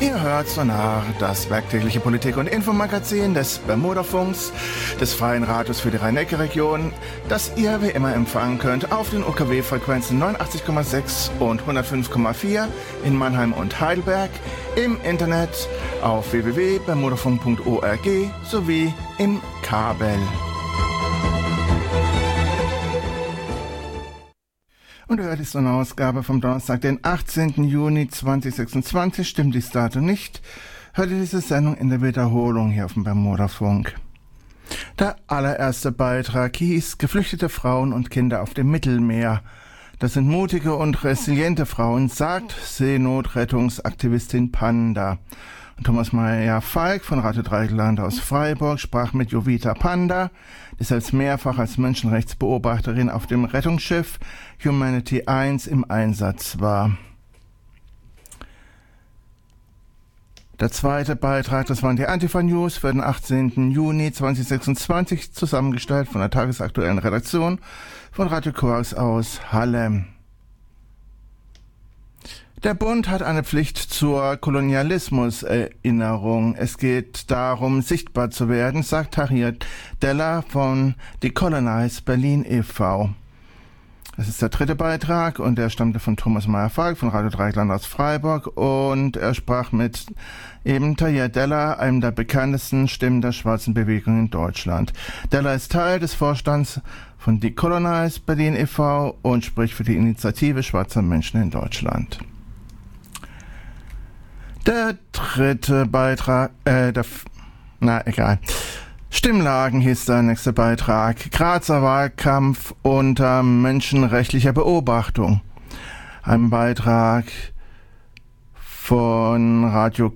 Ihr hört Sonar, das werktägliche Politik- und Infomagazin des Bermudafunks, des Freien Radios für die Rhein-Neckar-Region, das ihr wie immer empfangen könnt auf den UKW-Frequenzen 89,6 und 105,4 in Mannheim und Heidelberg, im Internet auf www.bermudafunk.org sowie im Kabel. Und hört ist eine Ausgabe vom Donnerstag, den 18. Juni 2026. Stimmt dies Datum nicht, hört ihr diese Sendung in der Wiederholung hier auf dem Bermudafunk. Der allererste Beitrag hieß Geflüchtete Frauen und Kinder auf dem Mittelmeer. Das sind mutige und resiliente Frauen, sagt Seenotrettungsaktivistin Panda. Und Thomas Meyer-Falk von Radio Dreieckland aus Freiburg sprach mit Jovita Panda, die selbst mehrfach als Menschenrechtsbeobachterin auf dem Rettungsschiff Humanity 1 im Einsatz war. Der zweite Beitrag, das waren die Antifa-News für den 18. Juni 2026, zusammengestellt von der tagesaktuellen Redaktion von Radio Korax aus Halle. Der Bund hat eine Pflicht zur Kolonialismuserinnerung. Es geht darum, sichtbar zu werden, sagt Harriet Deller von Decolonize Berlin e.V. Das ist der dritte Beitrag und der stammte von Thomas Meyer-Falk von Radio Dreieckland aus Freiburg und er sprach mit eben Harriet Deller, einem der bekanntesten Stimmen der schwarzen Bewegung in Deutschland. Deller ist Teil des Vorstands von Decolonize Berlin e.V. und spricht für die Initiative schwarzer Menschen in Deutschland. Der dritte Beitrag, Stimmlagen hieß der nächste Beitrag. Grazer Wahlkampf unter menschenrechtlicher Beobachtung. Ein Beitrag von Radio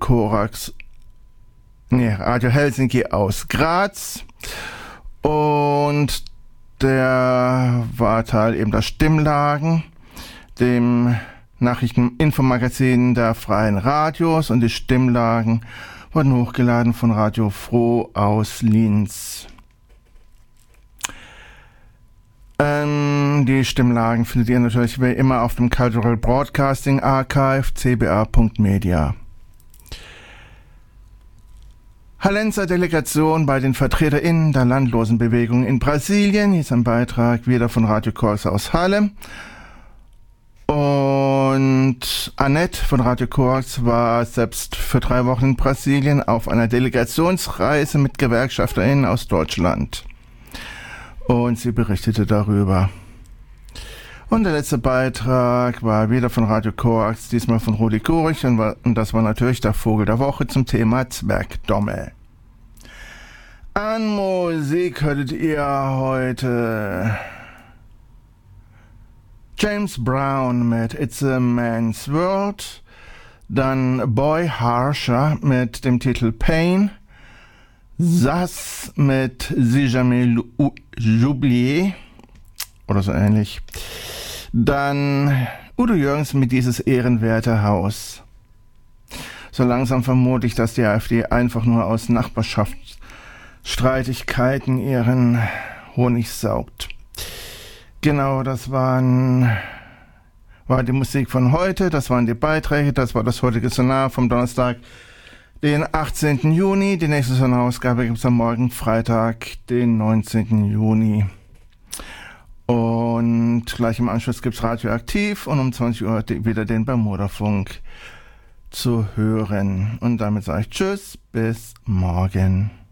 Helsinki aus Graz. Und der war Teil eben der Stimmlagen, dem Nachrichteninfomagazin der Freien Radios, und die Stimmlagen wurden hochgeladen von Radio Froh aus Linz. Die Stimmlagen findet ihr natürlich wie immer auf dem Cultural Broadcasting Archive cba.media. Hallenser Delegation bei den VertreterInnen der Landlosenbewegung in Brasilien, hier ist ein Beitrag wieder von Radio Korax aus Halle. Und Annette von Radio Korax war selbst für 3 Wochen in Brasilien auf einer Delegationsreise mit GewerkschafterInnen aus Deutschland. Und sie berichtete darüber. Und der letzte Beitrag war wieder von Radio Korax, diesmal von Rudi Gurich, und das war natürlich der Vogel der Woche zum Thema Zwergdommel. An Musik hörtet ihr heute James Brown mit It's a Man's World, dann Boy Harsher mit dem Titel Pain, Sass mit Si Jamais J'oublié oder so ähnlich, dann Udo Jürgens mit Dieses ehrenwerte Haus. So langsam vermute ich, dass die AfD einfach nur aus Nachbarschaftsstreitigkeiten ihren Honig saugt. Genau, das war die Musik von heute, das waren die Beiträge, das war das heutige Sonar vom Donnerstag, den 18. Juni. Die nächste Sonarausgabe gibt es am Morgen, Freitag, den 19. Juni. Und gleich im Anschluss gibt es Radioaktiv und um 20 Uhr wieder den Bermudafunk zu hören. Und damit sage ich Tschüss, bis morgen.